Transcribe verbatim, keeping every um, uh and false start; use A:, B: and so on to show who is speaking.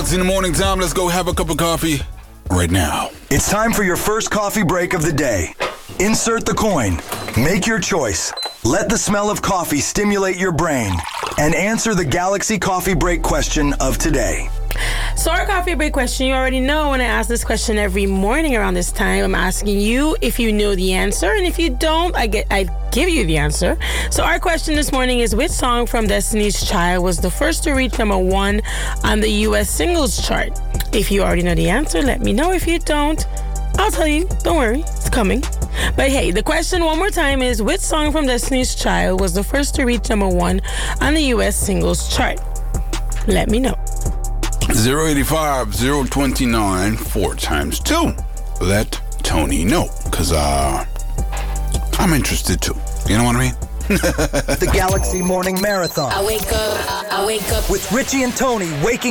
A: Galaxy in the morning time. Let's go have a cup of coffee right now.
B: It's time for your first coffee break of the day. Insert the coin. Make your choice. Let the smell of coffee stimulate your brain. And answer the Galaxy Coffee Break question of today.
C: So our coffee break question, you already know when I ask this question every morning around this time, I'm asking you if you know the answer. And if you don't, I get I give you the answer. So our question this morning is, which song from Destiny's Child was the first to reach number one on the U S singles chart? If you already know the answer, let me know. If you don't, I'll tell you. Don't worry, it's coming. But hey, the question one more time is, which song from Destiny's Child was the first to reach number one on the U S singles chart? Let me know.
A: zero eight five, zero two nine, four times two. Let Tony know, because uh, I'm interested too. You know what I mean?
B: The Galaxy Morning Marathon.
D: I wake up, I wake up
B: with Richie and Tony waking